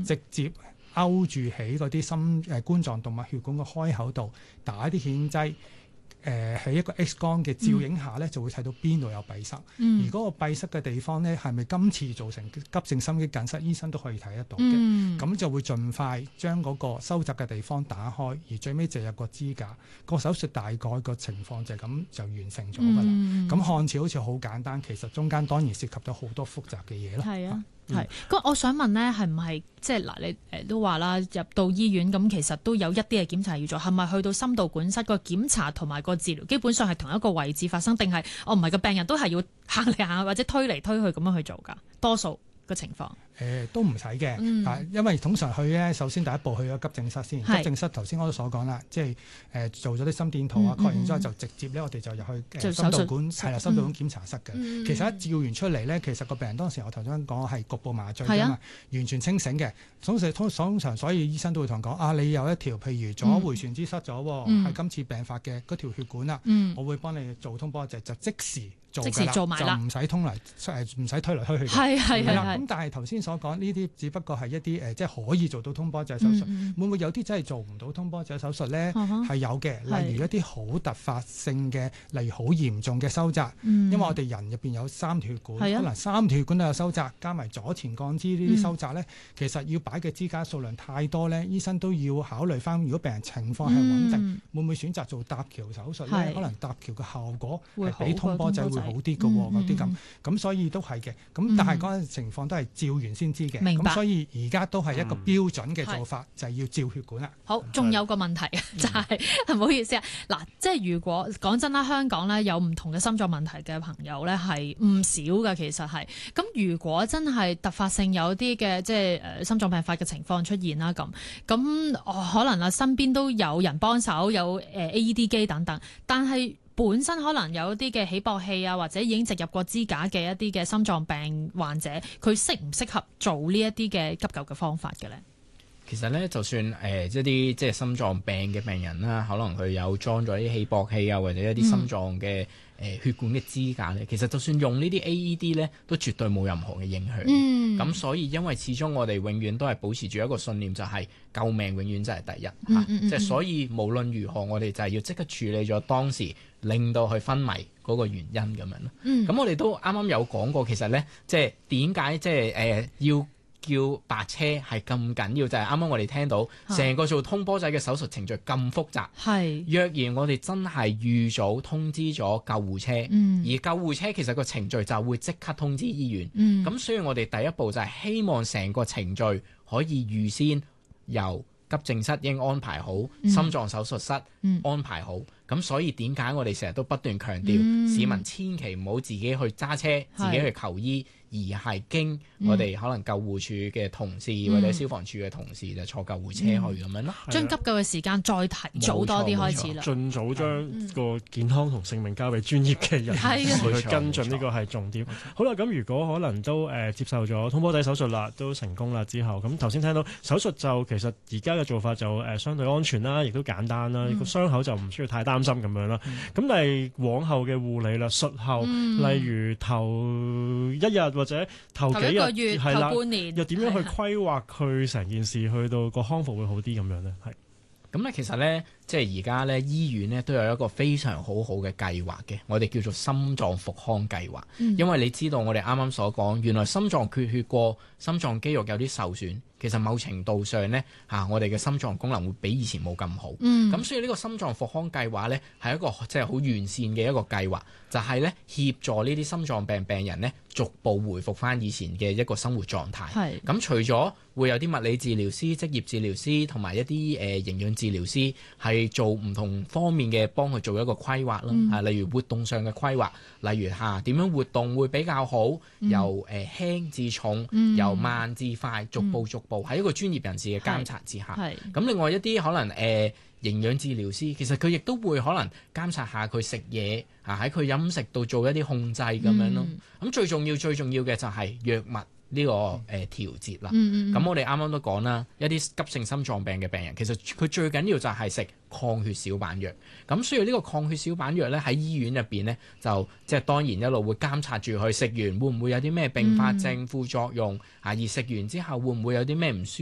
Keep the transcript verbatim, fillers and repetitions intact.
直接勾住喺嗰啲心誒冠狀動脈血管嘅開口度打啲顯劑。誒喺、呃、一個 X 光嘅照影下咧，嗯、就會睇到邊度有閉塞。嗯、而嗰個閉塞嘅地方咧，係咪今次造成急性心肌梗塞？醫生都可以睇得到嘅。咁、嗯、就會盡快將嗰個收窄嘅地方打開，而最尾就有個支架。個手術大概個情況就係咁就完成咗㗎啦。咁、嗯、看似好似好簡單，其實中間當然涉及到好多複雜嘅嘢咯。係啊。 係，咁、嗯、我想問咧，係唔係即係嗱？你誒都話啦，入到醫院咁，其實都有一啲嘅檢查要做，係咪去到心導管室個檢查同埋個治療，基本上係同一個位置發生，定係我唔係個病人都係要行嚟行去或者推嚟推去咁樣去做㗎？多數個情況。 誒、呃、都唔使嘅，嗯、啊，因為通常去咧，首先第一步去咗急症室先。是急症室頭先我都所講啦，即係誒、呃、做咗啲心電圖啊，確認之後就直接咧，我哋就入去、呃、心導管係啦，心導管檢查室嘅。嗯、其實一照完出嚟咧，其實個病人當時我頭先講係局部麻醉㗎嘛，啊、完全清醒嘅。通常通常所以醫生都會同講啊，你有一條譬如左迴旋支塞咗，係、嗯、今次病發嘅嗰條血管啦，嗯、我會幫你做通波仔，就即時做㗎啦，就唔使通嚟誒，唔使推嚟推去嘅。係係係。咁但係頭先所講呢啲，只不過係一啲誒、呃，即係可以做到通波仔手術。嗯嗯、會唔會有啲真係做唔到通波仔手術咧？係、uh huh. 有嘅，例如一啲好突發性嘅，例如好嚴重嘅收窄。嗯、因為我哋人入邊有三條血管，啊、可能三條血管都有收窄，加埋左前鋼支呢啲收窄咧，嗯、其實要擺嘅支架數量太多咧，醫生都要考慮翻。如果病人情況係穩定，嗯、會唔會選擇做搭橋手術咧？是可能搭橋嘅效果係比通波仔會好啲嘅喎，嗰啲咁。咁所以都係嘅。咁但係嗰陣情況都係照完先知嘅。咁、嗯、所以而家都係一個標準嘅做法，嗯、就係要照血管啦。好，仲有個問題就係、是、唔、嗯、好意思啊，嗱，即係如果講真啦，香港咧有唔同嘅心臟問題嘅朋友咧係唔少嘅，其實係。咁如果真係突發性有啲嘅即係誒心臟病發嘅情況出現啦，咁咁、哦、可能啊身邊都有人幫手，有誒 A E D 機等等，但係本身可能有一啲嘅起搏器啊，或者已經植入過支架嘅一啲嘅心臟病患者，佢適唔適合做呢一啲嘅急救嘅方法嘅咧？ 其實咧，就算誒、呃、即係啲即係心臟病嘅病人啦，可能佢有裝咗啲起搏器啊，或者一啲心臟嘅誒、嗯呃、血管嘅支架咧，其實就算用呢啲 A E D 咧，都絕對冇任何嘅影響。嗯，咁所以因為始終我哋永遠都係保持住一個信念，就係救命永遠就係第一嚇。嗯嗯嗯、即係所以無論如何，我哋就係要即刻處理咗當時令到佢昏迷嗰個原因咁樣咯。嗯，咁我哋都啱啱有講過，其實咧即係點解即係誒、呃、要叫白車係咁緊要，就係啱啱我哋聽到成個做通波仔嘅手術程序咁複雜。係若然我哋真係預早通知咗救護車，嗯、而救護車其實個程序就會即刻通知醫院。咁、嗯、所以我哋第一步就係希望成個程序可以預先由急症室已經安排好，嗯、心臟手術室安排好。咁、嗯、所以點解我哋成日都不斷強調、嗯、市民千祈唔好自己去揸車，是自己去求醫。而係經我哋可能救護處嘅同事、嗯、或者消防處嘅同事就坐救護車去咁、嗯、樣咯， 將急救嘅時間再提早多啲開始啦， 盡早將個健康同性命交俾專業嘅人士去跟進，呢個係重點。好啦，咁如果可能都誒、呃、接受咗通波仔手術啦，都成功啦之後，咁頭先聽到手術就其實而家嘅做法就誒、呃、相對安全啦，亦都簡單啦，個、嗯、傷口就唔需要太擔心咁樣啦。咁、嗯、但係往後嘅護理啦，術後、嗯、例如頭一日或者頭幾日，頭一個月、頭半年，又點樣去規劃佢成件事，去到個康復會好啲咁樣咧？係咁咧，其實咧，即係而家咧，醫院咧都有一個非常好好嘅計劃嘅，我哋叫做心臟復康計劃。嗯、因為你知道我哋啱啱所講，原來心臟缺血過，心臟肌肉有啲受損。其實某程度上咧嚇、啊，我哋嘅心臟功能會比以前冇咁好。咁、嗯、所以呢個心臟復康計劃咧係一個即係好完善嘅一個計劃，就係咧協助呢啲心臟病病人咧逐步回復翻以前嘅一個生活狀態。咁是除咗會有啲物理治療師、職業治療師同埋一啲誒、呃、營養治療師係做唔同方面嘅幫佢做一個規劃啦。嗯、啊，例如活動上嘅規劃，例如嚇點、啊、樣活動會比較好，嗯、由誒、呃、輕至重，嗯、由慢至快，逐步逐步。喺一個專業人士嘅監察之下，咁另外一啲可能誒、呃、營養治療師，其實佢亦都會可能監察下佢食嘢啊，喺佢飲食度做一啲控制咁樣咯。咁、嗯、最重要最重要嘅就係藥物呢、這個誒、呃、調節啦。咁、嗯嗯、我哋啱啱都講啦，一啲急性心臟病嘅病人，其實佢最緊要就係食抗血小板藥。咁所以呢個抗血小板藥咧喺醫院入邊咧，就即係當然一路會監察住佢食完會唔會有啲咩併發症、副作用啊，而食完之後會唔會有啲咩唔舒服。